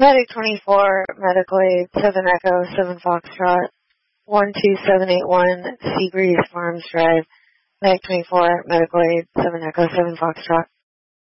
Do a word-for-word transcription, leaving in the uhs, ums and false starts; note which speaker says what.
Speaker 1: Medic twenty-four, Medical Aid, seven Echo, seven Foxtrot, one two seven eight one, Seabreeze Farms Drive. Medic twenty-four, Medical Aid, seven Echo, seven Foxtrot.